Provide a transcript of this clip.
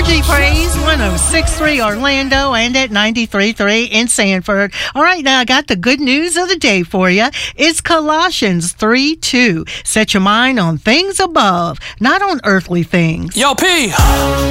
Energy Praise 106.3 Orlando and at 93.3 in Sanford. All right, now I got the good news of the day for you. It's Colossians 3:2. Set your mind on things above, not on earthly things. Yo, P.